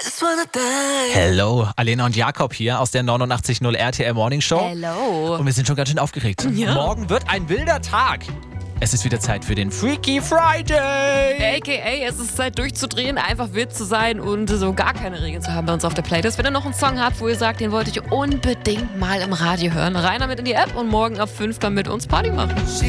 Hello, Alena und Jakob hier aus der 89.0 RTL Morning Show. Hello. Und wir sind schon ganz schön aufgeregt. Ja. Morgen wird ein wilder Tag. Es ist wieder Zeit für den Freaky Friday. AKA, es ist Zeit durchzudrehen, einfach wild zu sein und so gar keine Regeln zu haben bei uns auf der Playlist. Wenn ihr noch einen Song habt, wo ihr sagt, den wollte ich unbedingt mal im Radio hören, rein damit in die App und morgen ab 5 dann mit uns Party machen.